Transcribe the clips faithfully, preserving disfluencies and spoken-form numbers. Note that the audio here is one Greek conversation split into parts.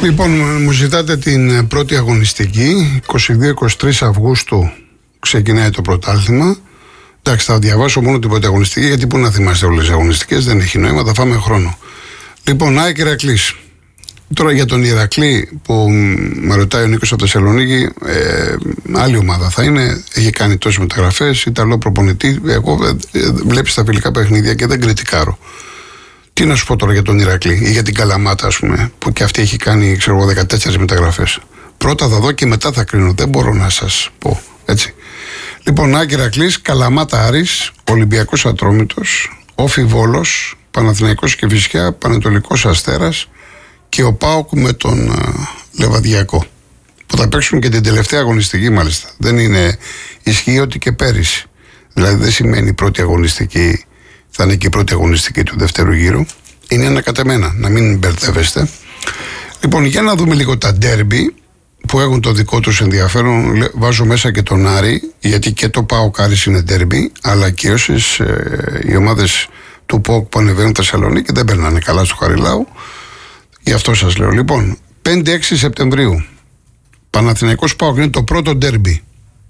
Λοιπόν, μου ζητάτε την πρώτη αγωνιστική. είκοσι δύο είκοσι τρεις Αυγούστου ξεκινάει το πρωτάθλημα. Εντάξει, θα διαβάσω μόνο την πρώτη αγωνιστική, γιατί πού να θυμάστε όλες τις αγωνιστικές, δεν έχει νόημα, θα φάμε χρόνο. Λοιπόν, ΑΕΚ Ηρακλής. Τώρα για τον Ηρακλή που με ρωτάει ο Νίκος από Θεσσαλονίκη, ε, άλλη ομάδα θα είναι. Έχει κάνει τόσες μεταγραφές, Ιταλό προπονητή. Εγώ ε, ε, βλέπεις τα φιλικά παιχνίδια και δεν κριτικάρω. Τι να σου πω τώρα για τον Ηρακλή ή για την Καλαμάτα, ας πούμε, που και αυτή έχει κάνει, ξέρω εγώ, δεκατέσσερις μεταγραφές. Πρώτα θα δω και μετά θα κρίνω. Δεν μπορώ να σας πω έτσι. Λοιπόν, ΑΕΚ Ηρακλής, Καλαμάτα Άρης, Ολυμπιακός Ατρόμητος, Όφι Βόλος, Παναθηναϊκός και Βυσσιά, Πανετολικός Αστέρας και ο ΠΑΟΚ με τον uh, Λεβαδιακό. Που θα παίξουν και την τελευταία αγωνιστική, μάλιστα. Δεν είναι, ισχύει ότι και πέρυσι. Δηλαδή δεν σημαίνει η πρώτη αγωνιστική θα είναι και η πρώτη αγωνιστική του δεύτερου γύρου. Είναι ανακατεμένα, να μην μπερδεύεστε. Λοιπόν, για να δούμε λίγο τα ντέρμπι που έχουν το δικό τους ενδιαφέρον. Βάζω μέσα και τον Άρη, γιατί και το ΠΑΟΚ Άρης είναι ντέρμπι, αλλά και όσες ε, οι ομάδες του ΠΑΟΚ που ανεβαίνουν Θεσσαλονίκη δεν περνάνε καλά στο Χαριλάου. Γι' αυτό σας λέω. Λοιπόν, πέντε έξι Σεπτεμβρίου Παναθηναϊκός ΠΑΟΚ είναι το πρώτο ντέρμπι.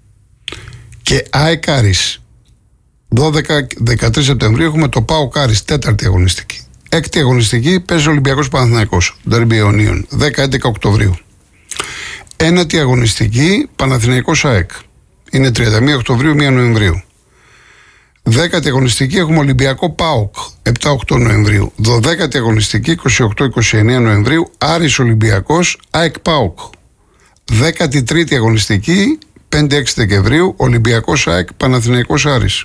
Και ΑΕΚ Άρης δώδεκα δεκατρείς Σεπτεμβρίου έχουμε το ΠΑΟΚ Άρης, τέταρτη αγωνιστική. Έκτη αγωνιστική παίζει ο Ολυμπιακός Παναθηναϊκός, ντέρμπι Ιωνίων, δέκα έντεκα Οκτωβρίου. Ένατη αγωνιστική Παναθηναϊκός ΑΕΚ, είναι τριάντα μία Οκτωβρίου μία Νοεμβρίου. Δέκατη αγωνιστική έχουμε Ολυμπιακό ΠΑΟΚ, επτά οκτώ Νοεμβρίου. Δωδέκατη αγωνιστική είκοσι οκτώ είκοσι εννέα Νοεμβρίου, Άρης Ολυμπιακός, ΑΕΚ ΠΑΟΚ. Δέκατη τρίτη αγωνιστική πέντε έξι Δεκεμβρίου, Ολυμπιακός ΑΕΚ, Παναθηναϊκός Άρης.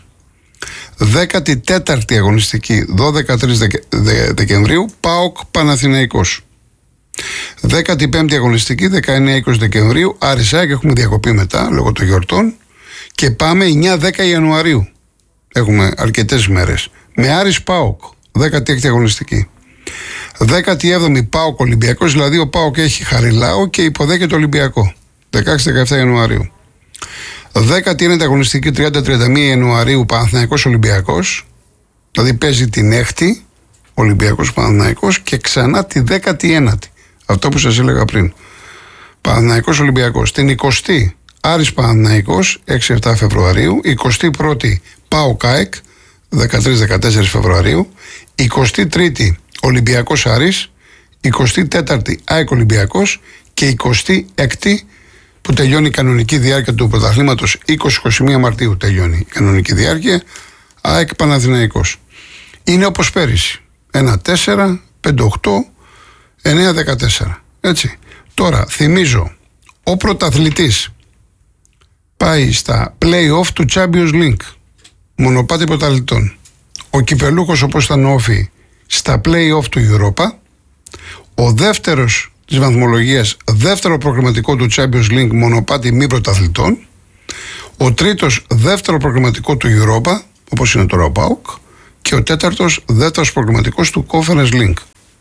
Δέκατη τέταρτη αγωνιστική δώδεκα τρεις Δεκεμβρίου, ΠΑΟΚ Παναθηναϊκός. Δέκατη πέμπτη αγωνιστική δεκαεννέα είκοσι Δεκεμβρίου, Άρης ΑΕΚ, έχουμε διακοπή μετά λόγω των γιορτών. Και πάμε εννέα δέκα Ιανουαρίου. Έχουμε αρκετές μέρες. Με Άρης ΠΑΟΚ, δέκατη έκτη αγωνιστική. δέκατη έβδομη ΠΑΟΚ Ολυμπιακός, δηλαδή ο ΠΑΟΚ έχει Χαριλάου και υποδέχεται Ολυμπιακό. δεκαέξι δεκαεπτά Ιανουαρίου. δέκατη ένατη αγωνιστική τριάντα τριάντα μία Ιανουαρίου Παναθηναϊκός Ολυμπιακός, δηλαδή παίζει την έκτη Ολυμπιακός Παναθηναϊκός και ξανά τη δέκατη ένατη. Αυτό που σας έλεγα πριν. Παναθηναϊκός Ολυμπιακός. Την εικοστή Άρης Παναθηναϊκός έξι επτά Φεβρουαρίου. εικοστή πρώτη ΠΑΟΚ ΑΕΚ δεκατρείς δεκατέσσερις Φεβρουαρίου. εικοστή τρίτη Ολυμπιακός Άρης. εικοστή τέταρτη ΑΕΚ Ολυμπιακός και εικοστή έκτη που τελειώνει η κανονική διάρκεια του πρωταθλήματος. είκοσι είκοσι μία Μαρτίου τελειώνει η κανονική διάρκεια. ΑΕΚ Παναθηναϊκός. Είναι όπως πέρυσι. ένα τέσσερα, πέντε οκτώ, εννέα δεκατέσσερα. Έτσι. Τώρα θυμίζω, ο πρωταθλητής πάει στα play-off του Champions League. Μονοπάτι πρωταθλητών. Ο κυπελούχος, όπως ήταν ο Όφι, στα play-off του Europa. Ο δεύτερος της βαθμολογίας, δεύτερο προγραμματικό του Champions League, μονοπάτι μη πρωταθλητών. Ο τρίτος, δεύτερο προγραμματικό του Europa, όπως είναι τώρα ο ΠΑΟΚ. Και ο τέταρτος, δεύτερος προγραμματικός του Conference League.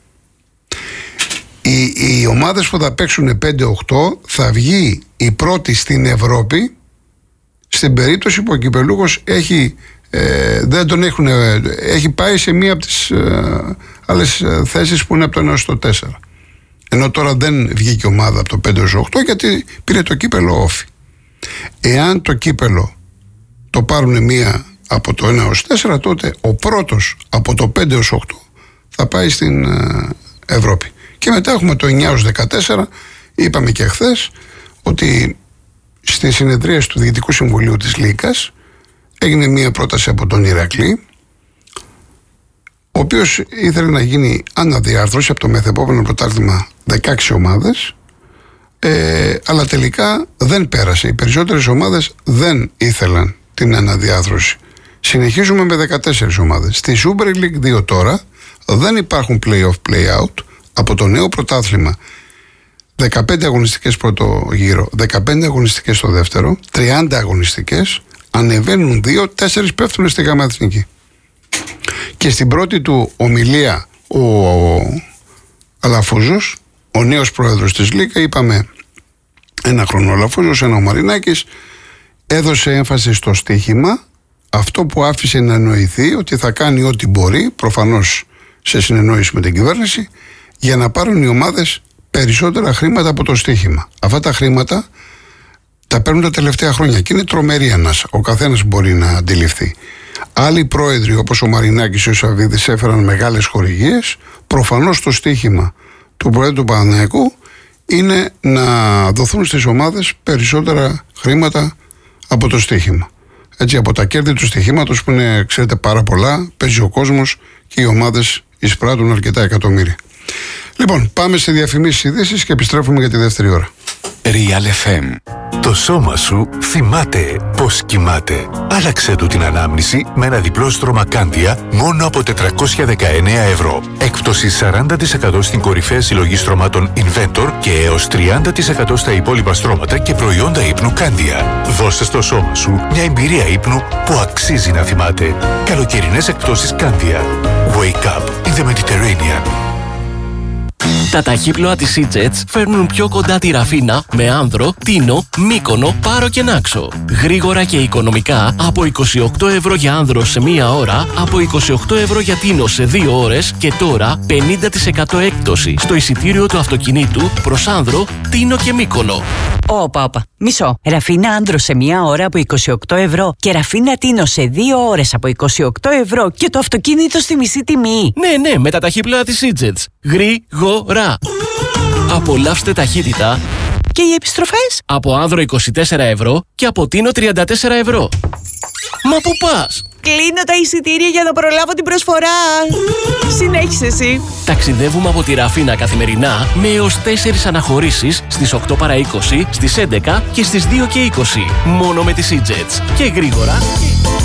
Οι, οι ομάδες που θα παίξουν πέντε οκτώ θα βγει η πρώτη στην Ευρώπη στην περίπτωση που ο κυπελούχος έχει, ε, δεν τον έχουν, ε, έχει πάει σε μία από τις ε, άλλες θέσεις που είναι από το ένα έως το τέσσερα. Ενώ τώρα δεν βγήκε ομάδα από το πέντε έως οκτώ γιατί πήρε το κύπελο Όφι. Εάν το κύπελο το πάρουν μία από το ένα έως τέσσερα, τότε ο πρώτος από το πέντε έως οκτώ θα πάει στην ε, Ευρώπη. Και μετά έχουμε το εννέα έως δεκατέσσερα. Είπαμε και χθες ότι στις συνεδρίες του Διοικητικού Συμβουλίου της Λίκας έγινε μία πρόταση από τον Ηρακλή, ο οποίος ήθελε να γίνει αναδιάρθρωση από το μεθεπόμενο πρωτάθλημα δεκαέξι ομάδες, ε, αλλά τελικά δεν πέρασε. Οι περισσότερες ομάδες δεν ήθελαν την αναδιάρθρωση. Συνεχίζουμε με δεκατέσσερις ομάδες. Στη Super League δύο τώρα δεν υπάρχουν play-off, play-out. Από το νέο πρωτάθλημα δεκαπέντε αγωνιστικές πρώτο γύρο, δεκαπέντε αγωνιστικές στο δεύτερο, τριάντα αγωνιστικές, ανεβαίνουν δύο, τέσσερις πέφτουν στη ΓΑΜΑ Εθνική. Και στην πρώτη του ομιλία ο, ο Αλαφούζος, ο νέος πρόεδρος της Λίγκα, είπαμε ένα χρόνο ο Αλαφούζος, ένα ο Μαρινάκης, έδωσε έμφαση στο στοίχημα, αυτό που άφησε να εννοηθεί ότι θα κάνει ό,τι μπορεί, προφανώς σε συνεννόηση με την κυβέρνηση, για να πάρουν οι ομάδες περισσότερα χρήματα από το στοίχημα. Αυτά τα χρήματα τα παίρνουν τα τελευταία χρόνια και είναι τρομερή ανάσα. Ο καθένας μπορεί να αντιληφθεί. Άλλοι πρόεδροι όπως ο Μαρινάκης και ο Σαββίδης έφεραν μεγάλες χορηγίες. Προφανώς το στοίχημα του Προέδρου του Παναθηναϊκού είναι να δοθούν στις ομάδες περισσότερα χρήματα από το στοίχημα. Έτσι, από τα κέρδη του στοιχήματος που είναι, ξέρετε, πάρα πολλά, παίζει ο κόσμος και οι ομάδες εισπράττουν αρκετά εκατομμύρια. Λοιπόν, πάμε σε διαφημίσεις, ειδήσεις και επιστρέφουμε για τη δεύτερη ώρα. Real εφ εμ. Το σώμα σου θυμάται πως κοιμάται. Άλλαξε του την ανάμνηση με ένα διπλό στρώμα Κάνδια μόνο από τετρακόσια δεκαεννέα ευρώ. Έκπτωση σαράντα τοις εκατό στην κορυφαία συλλογή στρωμάτων Inventor και έως τριάντα τοις εκατό στα υπόλοιπα στρώματα και προϊόντα ύπνου Κάνδια. Δώσε στο σώμα σου μια εμπειρία ύπνου που αξίζει να θυμάται. Καλοκαιρινές εκπτώσεις Κάνδια. Wake up in the Mediterranean. Τα ταχύπλοα της Seajets φέρνουν πιο κοντά τη Ραφίνα με Άνδρο, Τίνο, Μύκονο, Πάρο και Νάξο. Γρήγορα και οικονομικά από είκοσι οκτώ ευρώ για Άνδρο σε μία ώρα, από είκοσι οκτώ ευρώ για Τίνο σε δύο ώρες και τώρα πενήντα τοις εκατό έκπτωση στο εισιτήριο του αυτοκινήτου προς Άνδρο, Τίνο και Μύκονο. Όπα, όπα. Μισό. Ραφίνα Άνδρο σε μία ώρα από είκοσι οκτώ ευρώ και Ραφίνα Τίνο σε δύο ώρες από είκοσι οκτώ ευρώ και το αυτοκίνητο στη μισή τιμή. Ναι, ναι, με τα ταχύπλοα της Seajets. Γρήγορα. Απολαύστε ταχύτητα. Και οι επιστροφές? Από Άνδρο είκοσι τέσσερα ευρώ και από Τίνο τριάντα τέσσερα ευρώ. Μα πού πας? Κλείνω τα εισιτήρια για να προλάβω την προσφορά. Συνέχισε εσύ. Ταξιδεύουμε από τη Ραφίνα καθημερινά με έως τέσσερις αναχωρήσεις στις οκτώ παρά είκοσι, στις έντεκα και στις δύο και είκοσι. Μόνο με τη Seajets. Και γρήγορα.